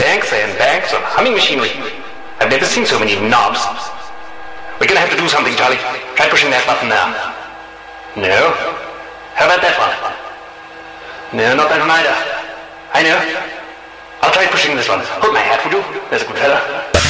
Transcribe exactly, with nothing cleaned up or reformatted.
Banks and banks of humming machinery. I've never seen so many knobs. We're gonna have to do something, Charlie. Try pushing that button now. No? How about that one? No, not that one either. I know. I'll try pushing this one. Hold my hat, would you? There's a good fella.